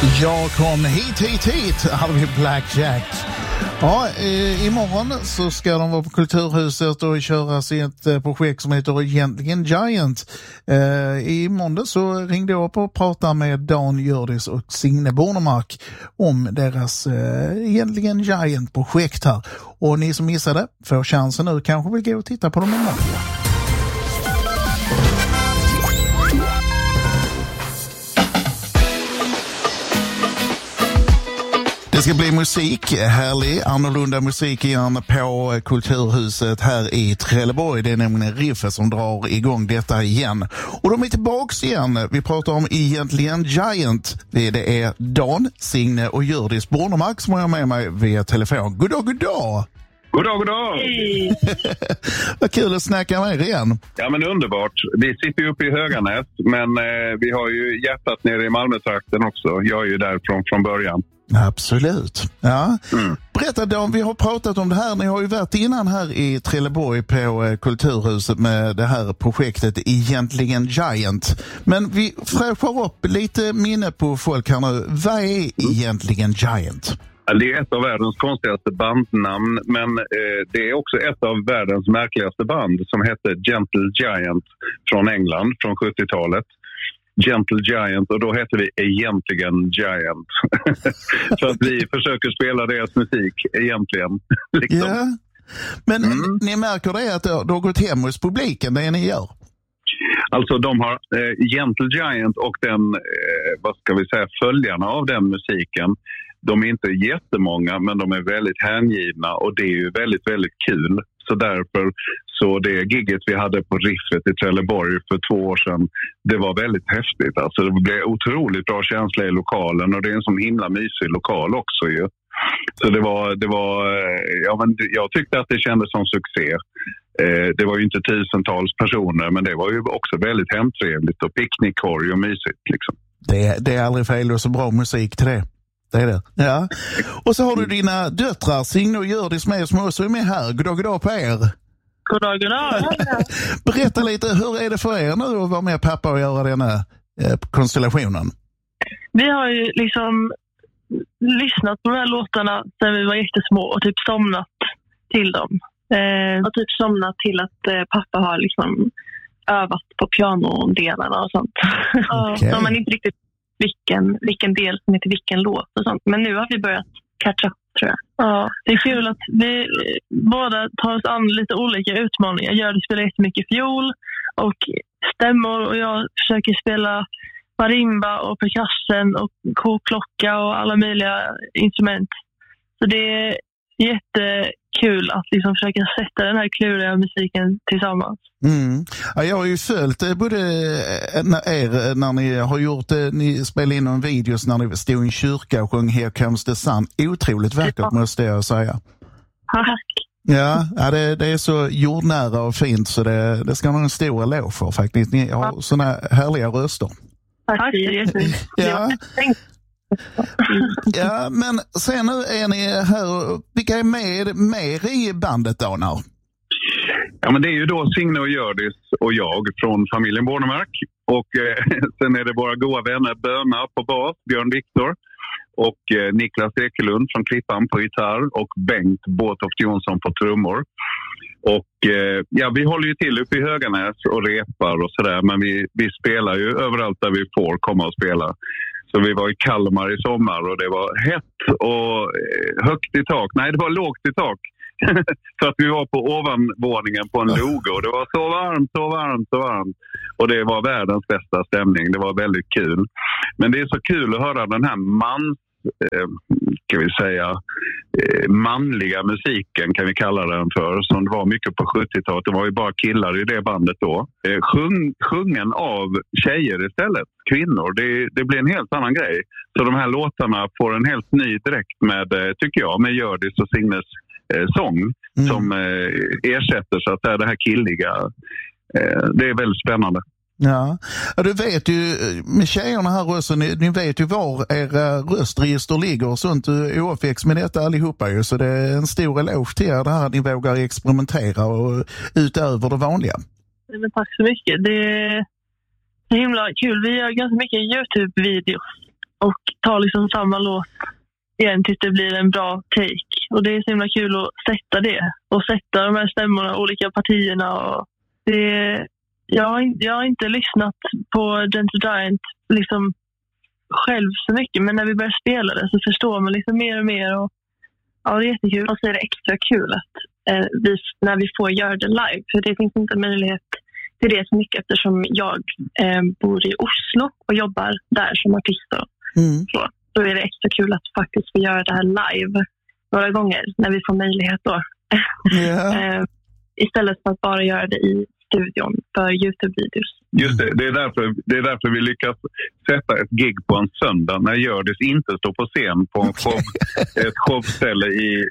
Jag kom hit, hade vi Blackjack. Ja, imorgon så ska de vara på Kulturhuset och köra sitt projekt som heter Egentligen Giant. I måndag så ringde jag upp och pratade med Dan Hjördis och Signe Bornemark om deras Egentligen Giant-projekt här. Och ni som missade får chansen nu, kanske vill gå och titta på dem imorgon. Det ska bli musik, härlig, annorlunda musik igen på Kulturhuset här i Trelleborg. Det är nämligen Riffe som drar igång detta igen. Och de är tillbaks igen. Vi pratar om Egentligen Giant. Det är Dan, Signe och Hjördis Bornemark som har med mig via telefon. God dag, god dag! God dag, god dag! Hej! Vad kul att snacka med er igen. Ja, men underbart. Vi sitter ju uppe i Höganäs, men vi har ju hjärtat nere i Malmötrakten också. Jag är ju därifrån från början. Absolut. Ja. Berätta Dan, vi har pratat om det här. Ni har ju varit innan här i Trelleborg på Kulturhuset med det här projektet Egentligen Giant. Men vi fräschar upp lite minne på folk här nu. Vad är Egentligen Giant? Det är ett av världens konstigaste bandnamn, men det är också ett av världens märkligaste band som hette Gentle Giant från England från 70-talet. Gentle Giant, och då heter vi Egentligen Giant. Så att vi försöker spela deras musik egentligen. Liksom. Ja. Men ni märker det att det har gått hem hos publiken, det ni gör? Alltså de har Gentle Giant och den, vad ska vi säga, följarna av den musiken. De är inte jättemånga, men de är väldigt hängivna och det är ju väldigt, väldigt kul. Så därför, så det gigget vi hade på Riffet i Trelleborg för 2 år sedan, det var väldigt häftigt. Alltså det blev otroligt bra känsla i lokalen och det är en sån himla mysig lokal också ju. Så det var ja, men jag tyckte att det kändes som succé. Det var ju inte tusentals personer, men det var ju också väldigt hemtrevligt och picknickkorg och mysigt liksom. Det är aldrig fel och så bra musik till det. Det är det. Ja. Och så har du dina döttrar, Signe och Hjördis med som också är med här. God dag på er. God dag, god dag. Berätta lite, hur är det för er nu att vara med pappa och göra denna konstellationen? Vi har ju liksom lyssnat på de här låtarna sedan vi var jättesmå och typ somnat till dem. Och typ somnat till att pappa har liksom övat på pianodelarna och sånt. Okay. Så man inte riktigt vilken del som är till vilken låt och sånt. Men nu har vi börjat catcha upp, tror jag. Ja, det är kul att vi båda tar oss an lite olika utmaningar. Jag spelar jättemycket fiol och stämmor och jag försöker spela marimba och percussion och kokklocka och alla möjliga instrument. Så det är jättekul att liksom försöka sätta den här kluriga musiken tillsammans. Ja, jag har ju följt både när ni har gjort ni spelade in en video när ni stod i en kyrka och sjöng Here Comes the Sun. Otroligt vackert måste jag säga. Tack. Ja, det är så jordnära och fint så det ska man en stor eloge för faktiskt. Ni har såna härliga röster. Tack. Ja. Ja, men sen nu är ni här. Vilka är med mer i bandet då nu? Ja, men det är ju då Signe och Hjördis och jag från familjen Bornemark. Och sen är det våra goda vänner Böna på bas, Björn Viktor. Och Niklas Ekelund från Klippan på gitarr. Och Bengt Båtoft Jonsson på trummor. Och ja, vi håller ju till uppe i Höganäs och repar och sådär. Men vi spelar ju överallt där vi får komma och spela. Så vi var i Kalmar i sommar och det var hett och högt i tak. Nej, det var lågt i tak. Så att vi var på ovanvåningen på en loge och det var så varmt. Och det var världens bästa stämning. Det var väldigt kul. Men det är så kul att höra den här manliga musiken kan vi kalla den för. Som det var mycket på 70-talet. Det var ju bara killar i det bandet då. Sjungen av tjejer istället. Kvinnor. Det blir en helt annan grej. Så de här låtarna får en helt ny direkt med, tycker jag, med Hjördis och Signes sång som ersätter så att det här killiga. Det är väldigt spännande. Ja, du vet ju med tjejerna här också, ni vet ju var era röstregister ligger och sånt, OFX med detta allihopa ju, så det är en stor eloge till er det här att ni vågar experimentera och utöver det vanliga. Men tack så mycket, det är himla kul. Vi gör ganska mycket YouTube-videos och ta liksom samma låt igen tills det blir en bra take. Och det är så himla kul att sätta det och sätta de här stämmorna, olika partierna. Och jag har inte lyssnat på Gentle Giant liksom själv så mycket, men när vi börjar spela det så förstår man liksom mer och mer. Och ja, det är jättekul. Och så är det extra kul att när vi får göra det live, för det finns inte möjlighet till det så mycket eftersom jag bor i Oslo och jobbar där som artist. Så då är det extra kul att faktiskt få göra det här live några gånger när vi får möjlighet då. Yeah. Istället för att bara göra det i studion för YouTube-videos. Just det, det är därför vi lyckas sätta ett gig på en söndag när Hjördis inte står på scen på en show, ett showställe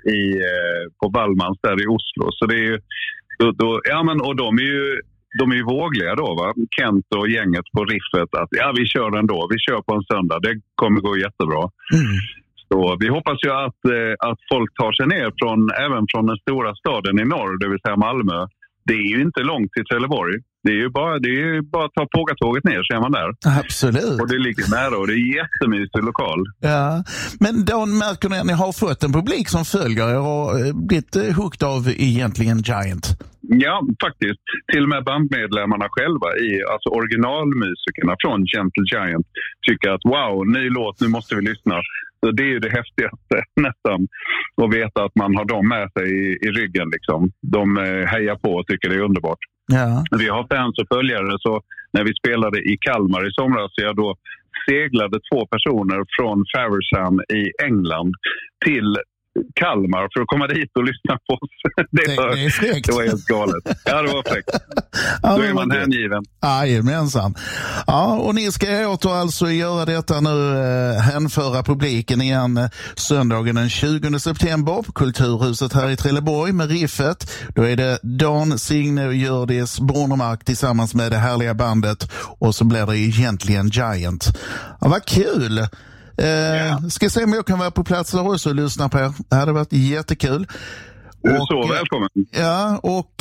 på Wallmans där i Oslo. Så det är ju, och de är ju vågliga då, va? Kent och gänget på riffet att vi kör ändå, vi kör på en söndag, det kommer gå jättebra. Så vi hoppas ju att folk tar sig ner även från den stora staden i norr, det vill säga Malmö. Det är ju inte långt till Trelleborg. Det är ju bara att ta Pågatåget ner så är man där. Absolut. Och det ligger nära och det är jättemysig lokal. Ja, men då märker ni att ni har fått en publik som följer er och blivit hooked av egentligen Giant. Ja, faktiskt. Till och med bandmedlemmarna själva, alltså originalmusikerna från Gentle Giant, tycker att wow, ny låt, nu måste vi lyssna. Så det är ju det häftigaste nästan, att veta att man har dem med sig i ryggen. Liksom. De hejar på och tycker det är underbart. Ja. Vi har fans och följare, så när vi spelade i Kalmar i somras, så då seglade 2 personer från Faversham i England till Kalmar för att komma dit och lyssna på oss. Det var helt galet. Ja, det var fräckt. Då är man hängiven. Jajamensan. Ja, och ni ska åter alltså göra detta nu, hänföra publiken igen söndagen den 20 september på Kulturhuset här i Trelleborg med riffet. Då är det Dan, Signe och Hjördis Bornemark tillsammans med det härliga bandet, och så blir det egentligen Giant. Ja, vad kul! Ska se om jag kan vara på plats där också och lyssna på er. Det hade varit jättekul. Du är så välkommen. Ja, och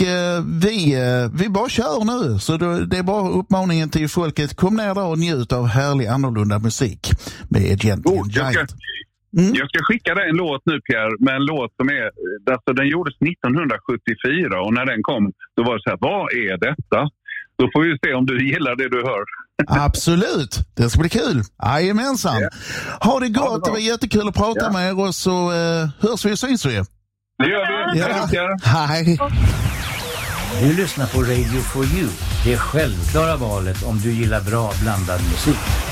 vi bara kör nu. Så det är bara uppmaningen till folket. Kom ner där och njut av härlig annorlunda musik med Gentle Giant. Jag ska skicka dig en låt nu, Pierre, med en låt som är, alltså den gjordes 1974, och när den kom då var det så här, vad är detta? Då får vi se om du gillar det du hör. Absolut, det ska bli kul. Jajamensan. Yeah. Ha det gott, det var jättekul att prata med er, och så hörs vi och syns vi. Det gör vi. Ja. Hej. Du lyssnar på Radio for You, det självklara valet om du gillar bra blandad musik.